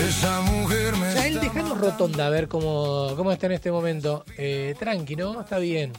Esa mujer me Ya él está dejanos matando. Rotonda a ver cómo está en este momento. Tranqui, ¿no? Está bien.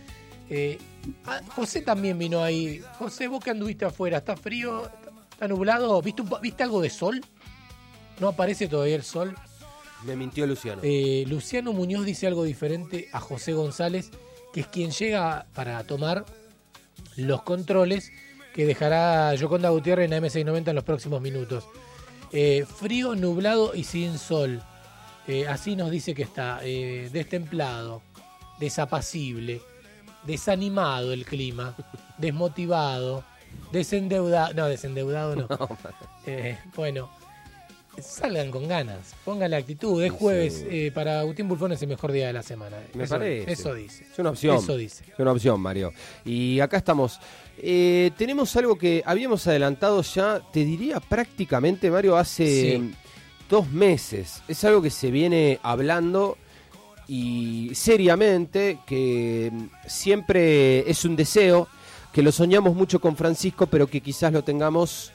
José también vino ahí. José, vos que anduviste afuera, ¿está frío? ¿Está nublado? ¿Viste algo de sol? ¿No aparece todavía el sol? Me mintió Luciano. Luciano Muñoz dice algo diferente a José González, que es quien llega para tomar los controles que dejará Yoconda Gutiérrez en AM690 en los próximos minutos. Frío, nublado y sin sol. Así nos dice que está. Destemplado, desapacible, desanimado el clima, desmotivado, desendeudado. No, desendeudado no. Bueno, salgan con ganas, pongan la actitud. Es jueves, para Agustín Bulfón es el mejor día de la semana. Me parece. Eso dice. Es una opción. Eso dice. Es una opción, Mario. Y acá estamos. Tenemos algo que habíamos adelantado ya, te diría prácticamente, Mario, hace 2 meses. Es algo que se viene hablando y seriamente, que siempre es un deseo, que lo soñamos mucho con Francisco, pero que quizás lo tengamos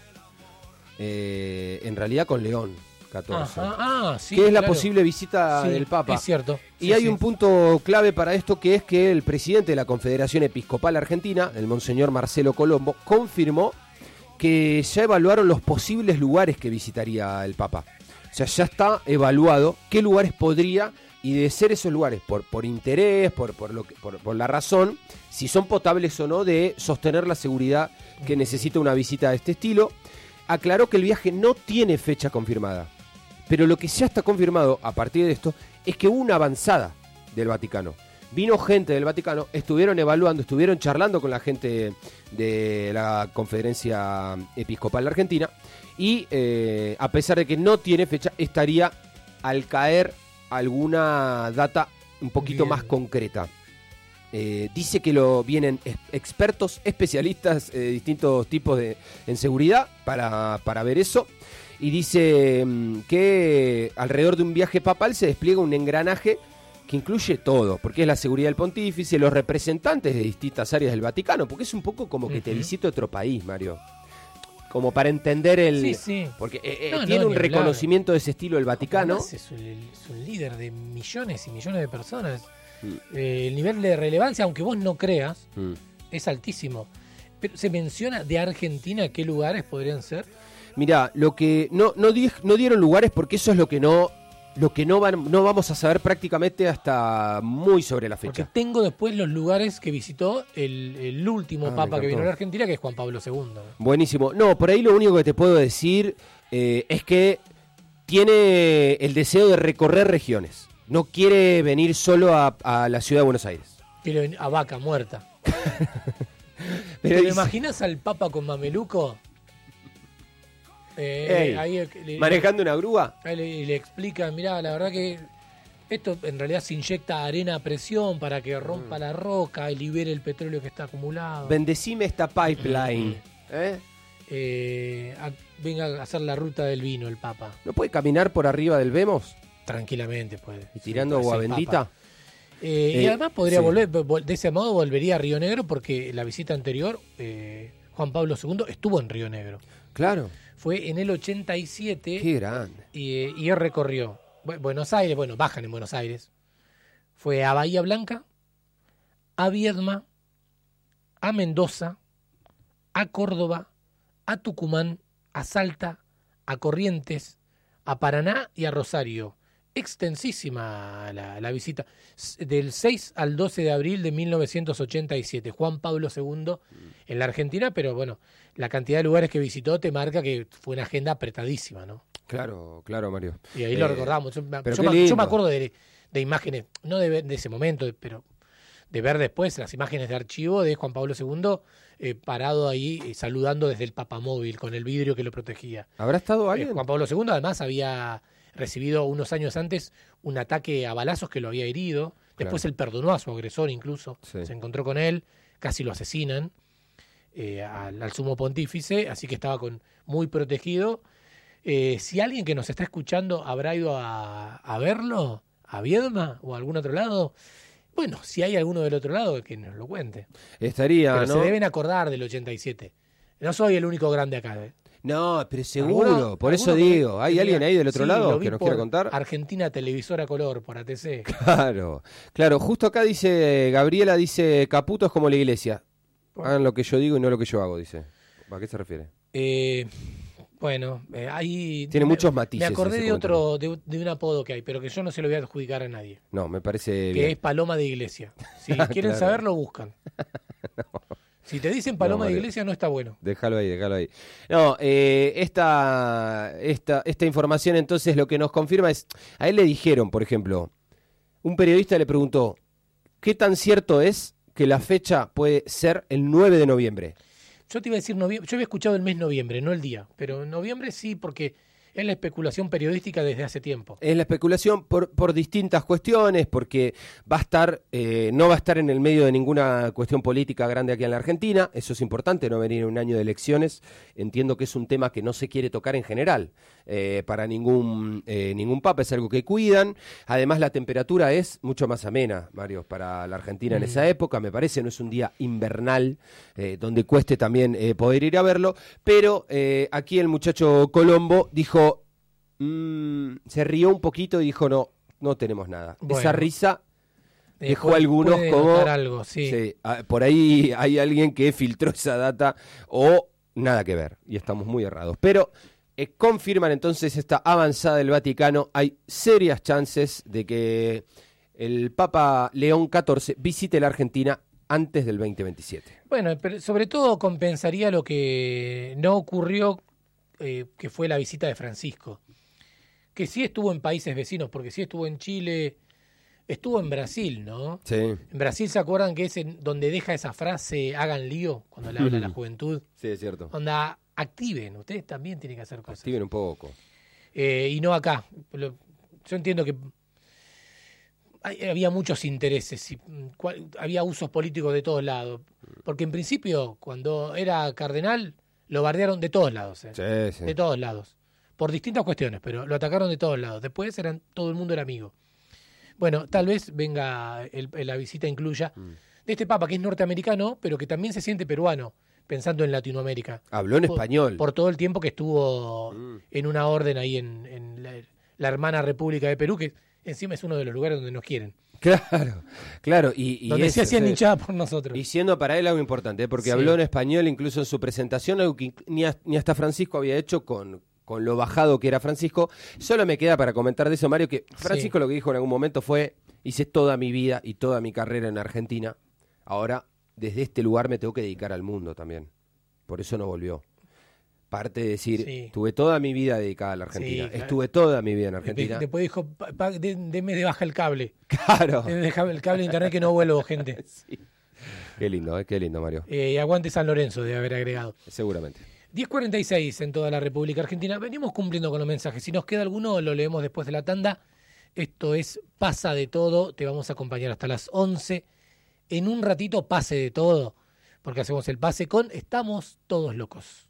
en realidad con León XIV. Sí, que es la claro. posible visita Sí, del Papa. Es cierto. Y Sí, hay sí. un punto clave para esto, que es que el presidente de la Confederación Episcopal Argentina, el monseñor Marcelo Colombo, confirmó que ya evaluaron los posibles lugares que visitaría el Papa. O sea, ya está evaluado qué lugares podría, y de ser esos lugares por interés, por la razón, si son potables o no, de sostener la seguridad que necesita una visita de este estilo. Aclaró que el viaje no tiene fecha confirmada, pero lo que ya está confirmado a partir de esto es que hubo una avanzada del Vaticano. Vino gente del Vaticano, estuvieron evaluando, estuvieron charlando con la gente de la Conferencia Episcopal Argentina, y a pesar de que no tiene fecha, estaría al caer alguna data un poquito Bien. más concreta. Dice que vienen expertos, especialistas de distintos tipos en seguridad para ver eso. Y dice que alrededor de un viaje papal se despliega un engranaje que incluye todo, porque es la seguridad del pontífice, los representantes de distintas áreas del Vaticano, porque es un poco como que te visita otro país, Mario. Como para entender el... Sí. Porque No, tiene un ni hablar. reconocimiento de ese estilo el Vaticano. Además, es un líder de millones y millones de personas. El nivel de relevancia, aunque vos no creas, es altísimo. Pero se menciona de Argentina qué lugares podrían ser. Mirá, lo que no dieron lugares, porque eso es lo que no vamos a saber prácticamente hasta muy sobre la Porque fecha. tengo después los lugares que visitó el último me papa que vino a encantó. la Argentina, que es Juan Pablo II. Buenísimo. No, por ahí lo único que te puedo decir es que tiene el deseo de recorrer regiones. No quiere venir solo a la ciudad de Buenos Aires. Quiero venir a Vaca muerta. Pero ¿Te dice- imaginas al papa con mameluco? Ey, Ahí manejando una grúa. Ahí le explica, mirá, la verdad que esto en realidad se inyecta arena a presión para que rompa la roca y libere el petróleo que está acumulado. Bendecime esta pipeline. Venga a hacer la ruta del vino el Papa. ¿No puede caminar por arriba del Vemos? Tranquilamente puede. ¿Y tirando Sí, agua puede ser bendita? Papa. Y además podría sí. volver, de ese modo volvería a Río Negro, porque la visita anterior, Juan Pablo II estuvo en Río Negro. Claro. Fue en el 87. Qué grande. Y él recorrió Buenos Aires, bajan en Buenos Aires. Fue a Bahía Blanca, a Viedma, a Mendoza, a Córdoba, a Tucumán, a Salta, a Corrientes, a Paraná y a Rosario. Extensísima la visita. Del 6 al 12 de abril de 1987. Juan Pablo II en la Argentina, pero bueno, la cantidad de lugares que visitó te marca que fue una agenda apretadísima, ¿no? Claro, Mario. Y ahí lo recordamos. Yo pero qué me lindo. acuerdo de imágenes, no de ese momento, pero de ver después las imágenes de archivo de Juan Pablo II parado ahí saludando desde el papamóvil con el vidrio que lo protegía. ¿Habrá estado alguien? Juan Pablo II además había recibido unos años antes un ataque a balazos que lo había herido. Después él perdonó a su agresor incluso. Sí. Se encontró con él, casi lo asesinan al sumo pontífice, así que estaba muy protegido. Si alguien que nos está escuchando habrá ido a verlo, a Viedma o a algún otro lado, bueno, si hay alguno del otro lado, que nos lo cuente. Estaría, Pero ¿no? se deben acordar del 87. No soy el único grande acá. No, pero seguro, por eso digo. ¿Hay alguien ahí del otro lado que nos quiera contar? Argentina Televisora Color, por ATC. Claro. Justo acá dice, Gabriela dice, Caputo es como la iglesia. Hagan lo que yo digo y no lo que yo hago, dice. ¿A qué se refiere? Ahí... Tiene muchos matices. Me acordé de otro, de un apodo que hay, pero que yo no se lo voy a adjudicar a nadie. No, me parece que bien. es Paloma de Iglesia. Si quieren saberlo, buscan. No. Si te dicen Paloma de Iglesia, no está bueno. Déjalo ahí. No, esta información entonces lo que nos confirma es, a él le dijeron, por ejemplo, un periodista le preguntó, ¿qué tan cierto es que la fecha puede ser el 9 de noviembre? Yo te iba a decir noviembre, yo había escuchado el mes noviembre, no el día, pero noviembre sí, porque es la especulación periodística desde hace tiempo. Es la especulación por distintas cuestiones, porque va a estar, no va a estar en el medio de ninguna cuestión política grande aquí en la Argentina. Eso es importante, no venir en un año de elecciones. Entiendo que es un tema que no se quiere tocar en general para ningún papa, es algo que cuidan. Además, la temperatura es mucho más amena, Mario, para la Argentina en esa época. Me parece, no es un día invernal, donde cueste también poder ir a verlo. Pero aquí el muchacho Colombo dijo, se rió un poquito y dijo no tenemos nada. Bueno, esa risa dejó a algunos como algo, sí, por ahí hay alguien que filtró esa data o nada que ver y estamos muy errados, pero confirman entonces esta avanzada del Vaticano. Hay serias chances de que el Papa León XIV visite la Argentina antes del 2027. Bueno, pero sobre todo compensaría lo que no ocurrió, que fue la visita de Francisco, que sí estuvo en países vecinos, porque sí estuvo en Chile, estuvo en Brasil, ¿no? Sí. En Brasil, ¿se acuerdan que es donde deja esa frase, hagan lío, cuando le habla a la juventud? Sí, es cierto. Onda, activen, ustedes también tienen que hacer cosas. Activen un poco. Y no acá. Yo entiendo que había muchos intereses, había usos políticos de todos lados, porque en principio, cuando era cardenal, lo bardearon de todos lados, Sí. De todos lados, por distintas cuestiones, pero lo atacaron de todos lados. Después todo el mundo era amigo. Bueno, tal vez venga la visita incluya de este papa que es norteamericano, pero que también se siente peruano, pensando en Latinoamérica. Habló en español. Por todo el tiempo que estuvo en una orden ahí en la hermana República de Perú, que encima es uno de los lugares donde nos quieren. Claro. Y donde se hacían hinchada por nosotros. Y siendo para él algo importante, porque habló en español incluso en su presentación, algo que ni hasta Francisco había hecho con lo bajado que era Francisco. Solo me queda para comentar de eso, Mario, que Francisco lo que dijo en algún momento fue, hice toda mi vida y toda mi carrera en Argentina, ahora desde este lugar me tengo que dedicar al mundo también. Por eso no volvió. Parte de decir, tuve toda mi vida dedicada a la Argentina. Sí, claro. Estuve toda mi vida en Argentina. Después dijo, deme de baja el cable. Claro. Deme el cable de internet que no vuelvo, gente. Sí. Qué lindo, Mario. Y aguante San Lorenzo, debe haber agregado. Seguramente. 10:46 en toda la República Argentina. Venimos cumpliendo con los mensajes. Si nos queda alguno, lo leemos después de la tanda. Esto es Pasa de Todo. Te vamos a acompañar hasta las 11. En un ratito, Pase de Todo, porque hacemos el pase con Estamos Todos Locos.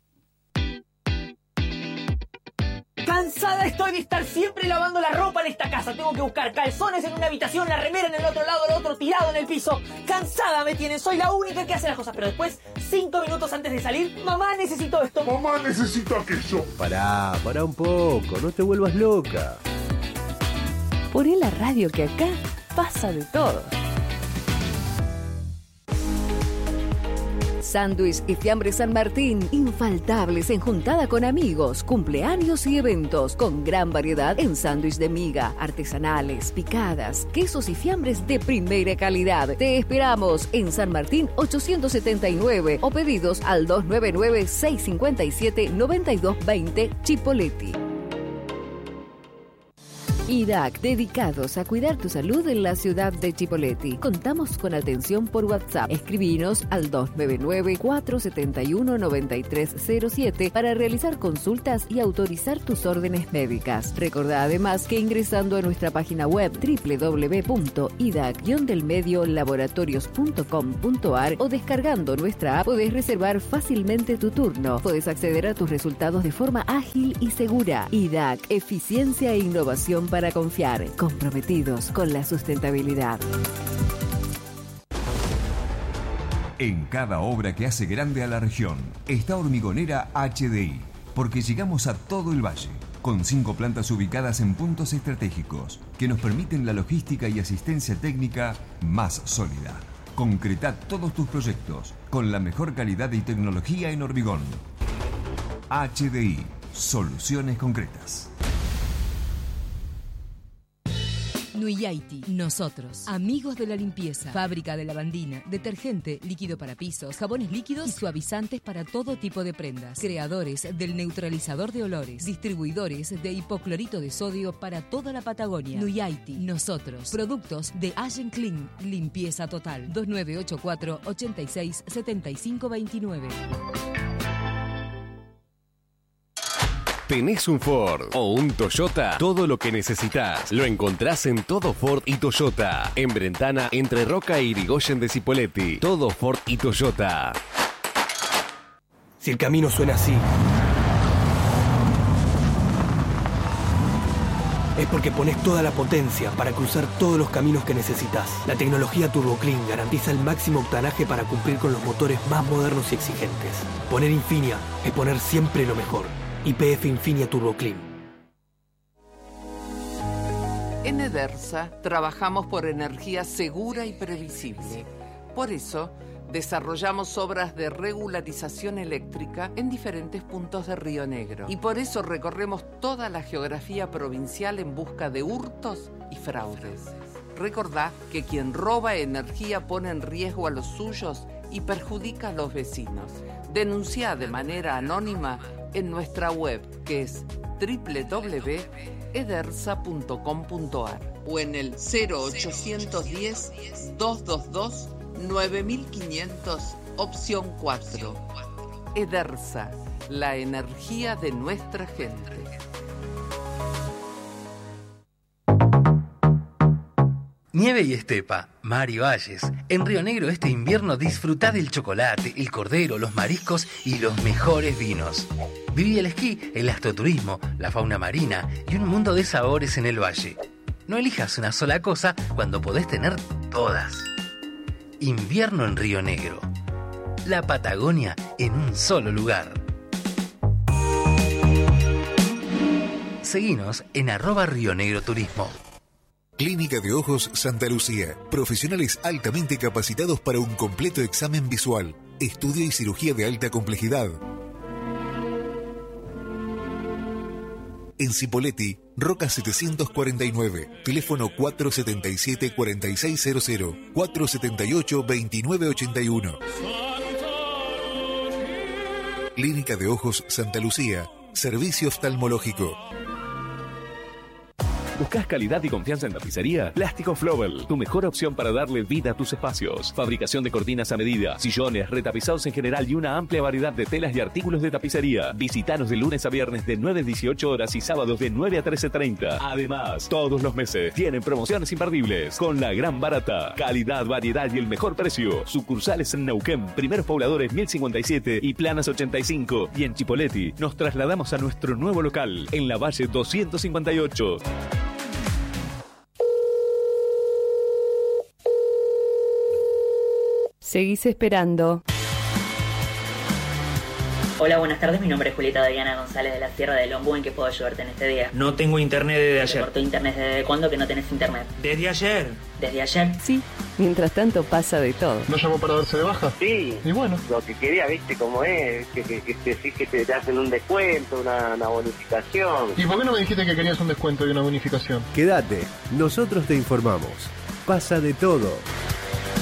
Cansada estoy de estar siempre lavando la ropa en esta casa. Tengo que buscar calzones en una habitación, la remera en el otro lado, el otro tirado en el piso. Cansada me tienen, soy la única que hace las cosas. Pero después, 5 minutos antes de salir, mamá, necesito esto. Mamá, necesito aquello. Pará un poco, no te vuelvas loca. Poné la radio que acá pasa de todo. Sándwich y fiambre San Martín, infaltables en juntada con amigos, cumpleaños y eventos, con gran variedad en sándwich de miga, artesanales, picadas, quesos y fiambres de primera calidad. Te esperamos en San Martín 879 o pedidos al 299-657-9220 Chipoleti. IDAC, dedicados a cuidar tu salud en la ciudad de Chipoleti. Contamos con atención por WhatsApp. Escribinos al 299-471-9307 para realizar consultas y autorizar tus órdenes médicas. Recordá además que ingresando a nuestra página web www.idac-laboratorios.com.ar o descargando nuestra app podés reservar fácilmente tu turno. Podés acceder a tus resultados de forma ágil y segura. IDAC, eficiencia e innovación para confiar, comprometidos con la sustentabilidad. En cada obra que hace grande a la región está Hormigonera HDI, porque llegamos a todo el valle, con 5 plantas ubicadas en puntos estratégicos que nos permiten la logística y asistencia técnica más sólida. Concreta todos tus proyectos con la mejor calidad y tecnología en hormigón. HDI, soluciones concretas. Nuyaiti, nosotros, amigos de la limpieza, fábrica de lavandina, detergente, líquido para pisos, jabones líquidos y suavizantes para todo tipo de prendas, creadores del neutralizador de olores, distribuidores de hipoclorito de sodio para toda la Patagonia. Nuyaiti, nosotros, productos de Allen Clean, limpieza total, 2984 86 75 29. ¿Tenés un Ford o un Toyota? Todo lo que necesitas lo encontrás en Todo Ford y Toyota. En Brentana, entre Roca e Irigoyen de Cipolletti. Todo Ford y Toyota. Si el camino suena así, es porque pones toda la potencia para cruzar todos los caminos que necesitas. La tecnología Turbo Clean garantiza el máximo octanaje para cumplir con los motores más modernos y exigentes. Poner Infinia es poner siempre lo mejor. YPF Infinia Turbo Clean. En Edersa trabajamos por energía segura y previsible. Por eso, desarrollamos obras de regularización eléctrica en diferentes puntos de Río Negro. Y por eso recorremos toda la geografía provincial en busca de hurtos y fraudes. Recordá que quien roba energía pone en riesgo a los suyos y perjudica a los vecinos. Denunciá de manera anónima en nuestra web, que es www.edersa.com.ar o en el 0810-222-9500, opción 4. Edersa, la energía de nuestra gente. Nieve y estepa, mar y valles. En Río Negro este invierno disfrutá del chocolate, el cordero, los mariscos y los mejores vinos. Viví el esquí, el astroturismo, la fauna marina y un mundo de sabores en el valle. No elijas una sola cosa cuando podés tener todas. Invierno en Río Negro. La Patagonia en un solo lugar. Seguinos en @RioNegroTurismo. Clínica de Ojos Santa Lucía. Profesionales altamente capacitados para un completo examen visual, estudio y cirugía de alta complejidad. En Cipolletti, Roca 749, teléfono 477-4600, 478-2981. Clínica de Ojos Santa Lucía, servicio oftalmológico. ¿Buscas calidad y confianza en tapicería? Plástico Flowell, tu mejor opción para darle vida a tus espacios. Fabricación de cortinas a medida, sillones, retapizados en general y una amplia variedad de telas y artículos de tapicería. Visítanos de lunes a viernes de 9 a 18 horas y sábados de 9 a 13:30. Además, todos los meses tienen promociones imperdibles con la gran barata. Calidad, variedad y el mejor precio. Sucursales en Neuquén, Primeros Pobladores 1057 y Planas 85. Y en Cipolletti nos trasladamos a nuestro nuevo local en la Valle 258. Seguís esperando. Hola, buenas tardes. Mi nombre es Julieta Diana González de la Sierra de Lombú. ¿En qué puedo ayudarte en este día? No tengo internet desde ayer. ¿Te cortó internet desde cuándo que no tenés internet? ¿Desde ayer? ¿Desde ayer? Sí. Mientras tanto pasa de todo. ¿No llamó para darse de baja? Sí. Y bueno. Lo que quería, viste cómo es, que te hacen un descuento, una bonificación. ¿Y por qué no me dijiste que querías un descuento y una bonificación? Quédate, nosotros te informamos. Pasa de todo.